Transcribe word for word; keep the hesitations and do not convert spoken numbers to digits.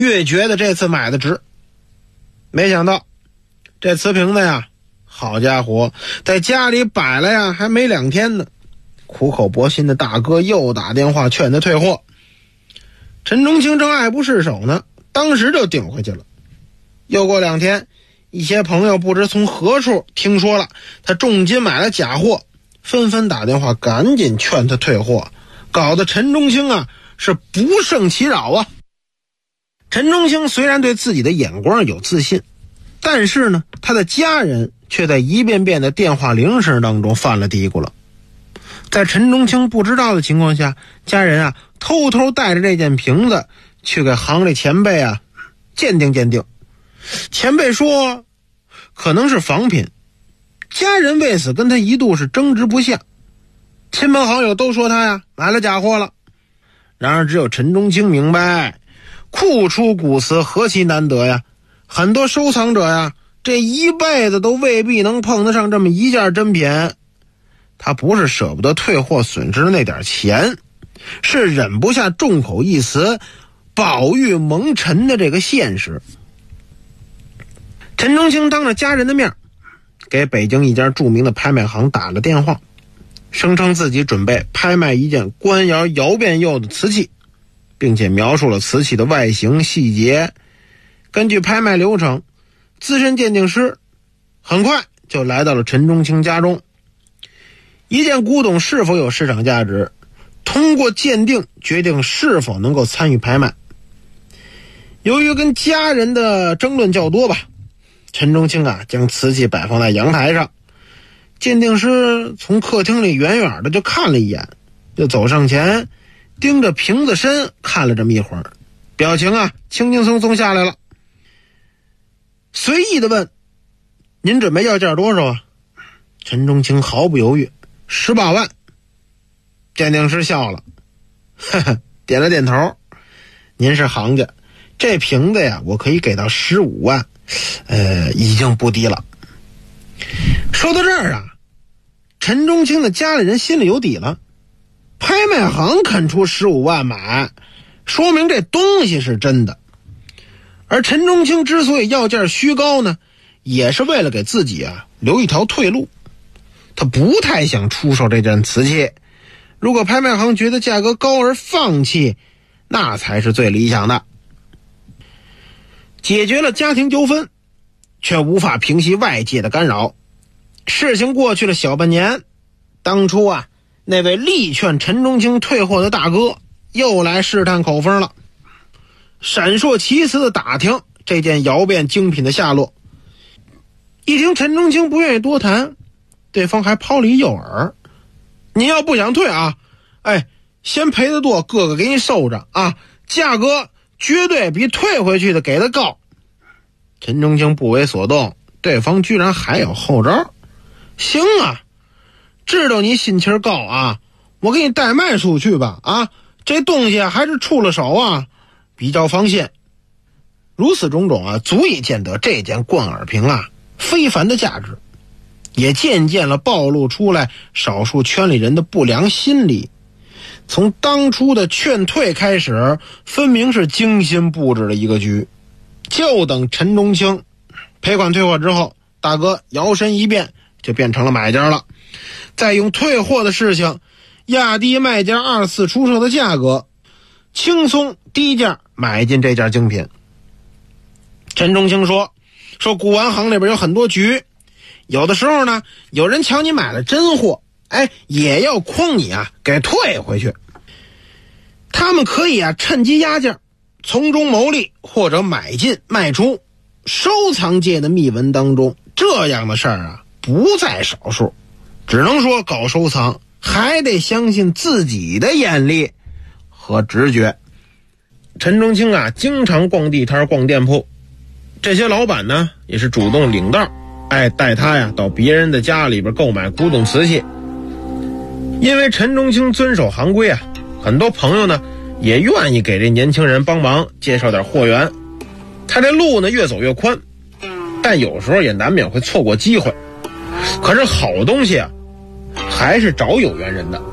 越觉得这次买的值。没想到这瓷瓶子呀，好家伙，在家里摆了呀还没两天呢，苦口婆心的大哥又打电话劝他退货。陈中清正爱不释手呢，当时就顶回去了。又过两天，一些朋友不知从何处听说了他重金买了假货，纷纷打电话赶紧劝他退货，搞得陈中清啊是不胜其扰啊。陈中清虽然对自己的眼光有自信，但是呢，他的家人却在一遍遍的电话铃声当中犯了嘀咕了。在陈中清不知道的情况下，家人啊偷偷带着这件瓶子去给行里前辈啊鉴定鉴定。前辈说可能是仿品，家人为此跟他一度是争执不下，亲朋好友都说他呀买了假货了。然而只有陈中清明白，库出古瓷何其难得呀，很多收藏者呀这一辈子都未必能碰得上这么一件真品。他不是舍不得退货损失的那点钱，是忍不下众口一词宝玉蒙尘的这个现实。陈中清当着家人的面给北京一家著名的拍卖行打了电话，声称自己准备拍卖一件官窑窑变釉的瓷器，并且描述了瓷器的外形细节。根据拍卖流程，资深鉴定师很快就来到了陈中清家中。一件古董是否有市场价值，通过鉴定决定是否能够参与拍卖。由于跟家人的争论较多吧，陈中清啊将瓷器摆放在阳台上，鉴定师从客厅里远远的就看了一眼，就走上前盯着瓶子身看了这么一会儿，表情啊轻轻松松下来了，随意的问：您准备要价多少啊？陈中清毫不犹豫：十八万。鉴定师笑了，呵呵，点了点头：您是行家，这瓶子呀我可以给到十五万，呃，已经不低了。说到这儿啊，陈中清的家里人心里有底了，拍卖行肯出十五万买，说明这东西是真的。而陈中清之所以要价虚高呢，也是为了给自己啊留一条退路。他不太想出售这件瓷器，如果拍卖行觉得价格高而放弃，那才是最理想的。解决了家庭纠纷，却无法平息外界的干扰。事情过去了小半年，当初啊那位力劝陈中清退货的大哥又来试探口风了，闪烁其词的打听这件窑变精品的下落。一听陈中清不愿意多谈，对方还抛了一诱饵：你要不想退啊，哎，先赔得多，哥哥给你收着啊，价格绝对比退回去的给的高。陈中清不为所动，对方居然还有后招。行啊，知道你心气儿高啊，我给你代卖出去吧啊，这东西还是出了手啊，比较放心。如此种种啊，足以见得这件贯耳瓶啊非凡的价值，也渐渐了暴露出来少数圈里人的不良心理。从当初的劝退开始，分明是精心布置了一个局。就等陈中清赔款退货之后，大哥摇身一变就变成了买家了，再用退货的事情压低卖家二次出售的价格，轻松低价买进这件精品。陈中清说说古玩行里边有很多局，有的时候呢有人瞧你买了真货，哎，也要诓你啊给退回去。他们可以啊趁机压价，从中牟利，或者买进卖出。收藏界的秘闻当中，这样的事儿啊不在少数。只能说搞收藏还得相信自己的眼力和直觉。陈中清啊经常逛地摊逛店铺，这些老板呢也是主动领道，哎，带他呀到别人的家里边购买古董瓷器。因为陈中清遵守行规啊，很多朋友呢也愿意给这年轻人帮忙介绍点货源。他这路呢越走越宽，但有时候也难免会错过机会。可是好东西啊还是找有缘人的。